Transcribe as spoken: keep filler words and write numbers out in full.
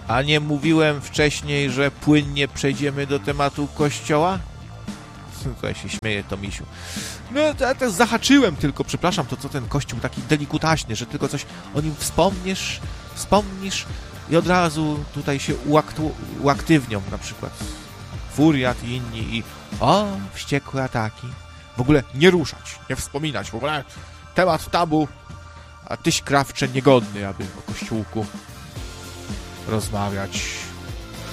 A nie wcześniej, że płynnie przejdziemy do tematu kościoła? To ja się śmieję, Tomisiu. No, ja też zahaczyłem tylko, przepraszam, to co ten kościół taki delikutaśny, że tylko coś o nim wspomnisz, wspomnisz i od razu tutaj się uaktu- uaktywnią, na przykład Furiat i inni i o, wściekłe ataki. W ogóle nie ruszać, nie wspominać, w ogóle temat tabu, a tyś, krawcze, niegodny, aby o kościółku rozmawiać.